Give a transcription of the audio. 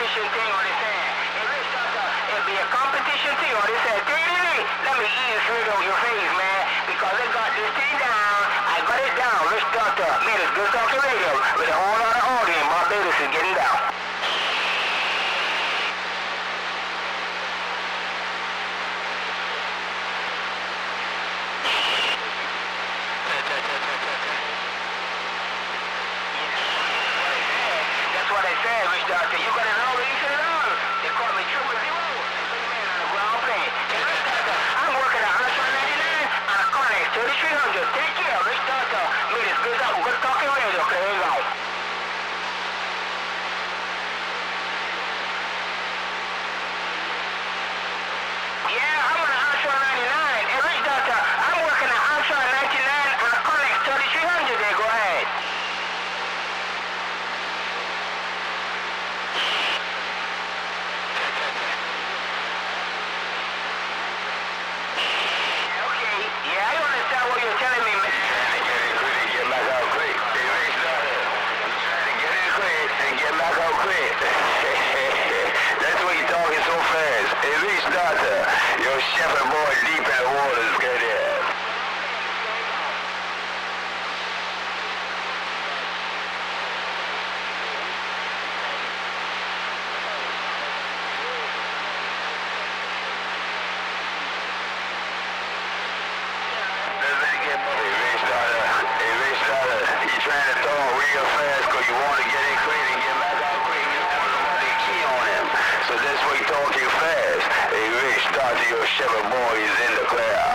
competition thing on his hand. If it's it'll be a competition thing on his hand. Let me ease straight on your face, man. Because I got this thing down. I got it down. Rich Doctor, man, it's Good Talking Radio. With a whole lot of audience, Barbados is getting down. That's what I said, Rich Doctor. You got it all easy it on. They call me Triple Zero. Big man on the ground plane. Hey, Rich Doctor, I'm working at 199 on a Connex 3300. Take care, Rich Doctor. Me, it's Good Talking Radio. Play it out. Yeah, I'm on a Ultra 99. Hey, Rich Doctor, I'm working at Ultra 99 on a Connex 3300. There, go ahead. Okay, yeah, I understand what you're telling me, man. Trying to get in quick and get back out quick. Hey, Rich Doctor, trying to get in quick and get back out quick. That's why you're talking so fast. Hey, Rich Doctor, your shepherd boy deep in the waters, get there. You trying to talk real fast because you want to get in quick and get back out quick and you want somebody to key on him. So that's why you talking fast. Hey, Rich Doctor, your shepherd boy is in the clear.